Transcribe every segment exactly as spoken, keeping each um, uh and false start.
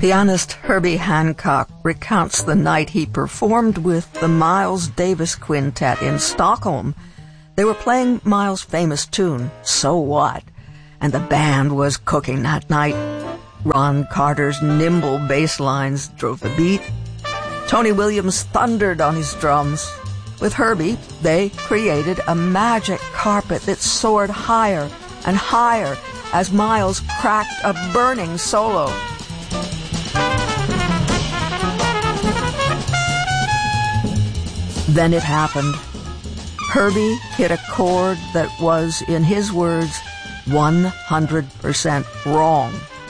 Pianist Herbie Hancock recounts the night he performed with the Miles Davis Quintet in Stockholm. They were playing Miles' famous tune, So What? And the band was cooking that night. Ron Carter's nimble bass lines drove the beat. Tony Williams thundered on his drums. With Herbie, they created a magic carpet that soared higher and higher as Miles cracked a burning solo. Then it happened. Herbie hit a chord that was, in his words, one hundred percent wrong.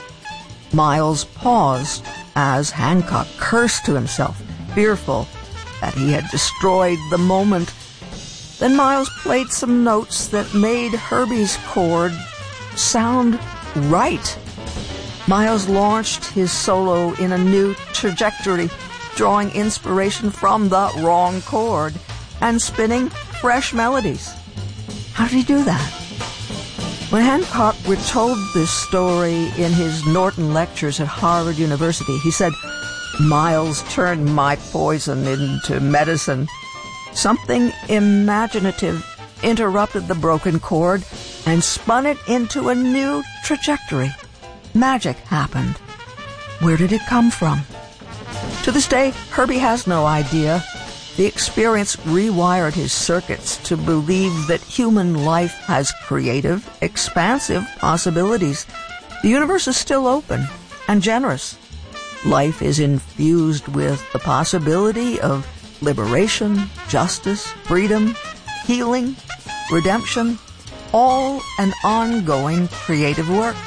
Miles paused as Hancock cursed to himself, fearful that he had destroyed the moment. Then Miles played some notes that made Herbie's chord sound right. Miles launched his solo in a new trajectory, drawing inspiration from the wrong chord and spinning fresh melodies. How did he do that? When Hancock retold this story in his Norton lectures at Harvard University, he said, Miles turned my poison into medicine. Something imaginative interrupted the broken chord and spun it into a new trajectory. Magic happened. Where did it come from? To this day, Herbie has no idea. The experience rewired his circuits to believe that human life has creative, expansive possibilities. The universe is still open and generous. Life is infused with the possibility of liberation, justice, freedom, healing, redemption, all an ongoing creative work.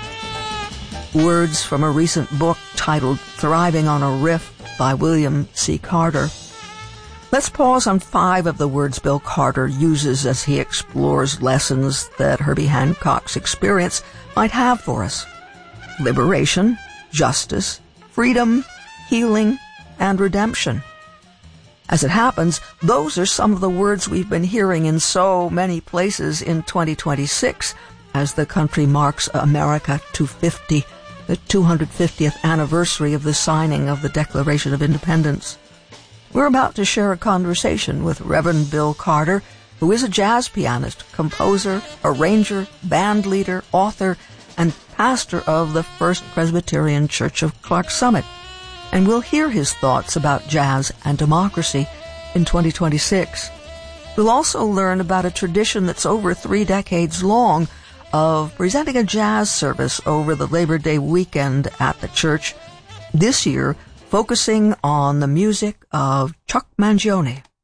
Words from a recent book titled Thriving on a Riff by William C. Carter. Let's pause on five of the words Bill Carter uses as he explores lessons that Herbie Hancock's experience might have for us. Liberation, justice, freedom, healing, and redemption. As it happens, those are some of the words we've been hearing in so many places in twenty twenty-six as the country marks America two fifty, the two hundred fiftieth anniversary of the signing of the Declaration of Independence. We're about to share a conversation with Reverend Bill Carter, who is a jazz pianist, composer, arranger, band leader, author, and pastor of the First Presbyterian Church of Clarks Summit. And we'll hear his thoughts about jazz and democracy in twenty twenty-six. We'll also learn about a tradition that's over three decades long of presenting a jazz service over the Labor Day weekend at the church, this year focusing on the music of Chuck Mangione.